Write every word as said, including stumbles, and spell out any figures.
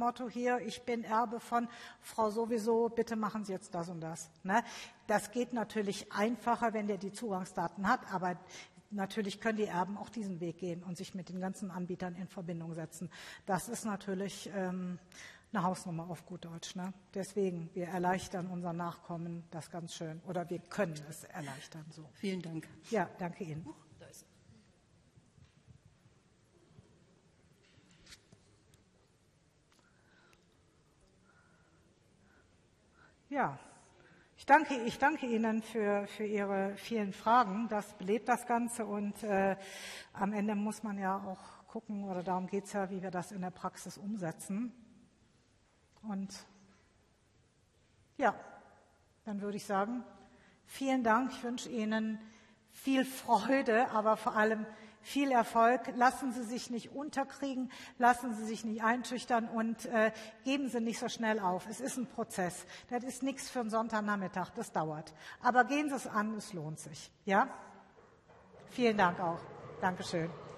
Motto hier, ich bin Erbe von Frau sowieso, bitte machen Sie jetzt das und das. Ne? Das geht natürlich einfacher, wenn der die Zugangsdaten hat, aber natürlich können die Erben auch diesen Weg gehen und sich mit den ganzen Anbietern in Verbindung setzen. Das ist natürlich ähm, eine Hausnummer auf gut Deutsch. Ne? Deswegen, wir erleichtern unseren Nachkommen das ganz schön. Oder wir können es erleichtern. So. Vielen Dank. Ja, danke Ihnen. Oh, da ist er. Ja, ich danke, ich danke Ihnen für, für Ihre vielen Fragen. Das belebt das Ganze und äh, am Ende muss man ja auch gucken, oder darum geht es ja, wie wir das in der Praxis umsetzen. Und ja, dann würde ich sagen, vielen Dank. Ich wünsche Ihnen viel Freude, aber vor allem viel Erfolg. Lassen Sie sich nicht unterkriegen, lassen Sie sich nicht einschüchtern und äh, geben Sie nicht so schnell auf. Es ist ein Prozess. Das ist nichts für einen Sonntagnachmittag, das dauert. Aber gehen Sie es an, es lohnt sich. Ja? Vielen Dank auch. Dankeschön.